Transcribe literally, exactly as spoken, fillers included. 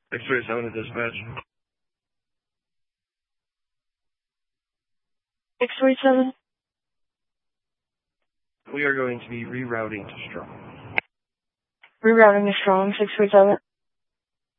six three seven to dispatch. six three seven. We are going to be rerouting to Strong. Rerouting to Strong, six three seven.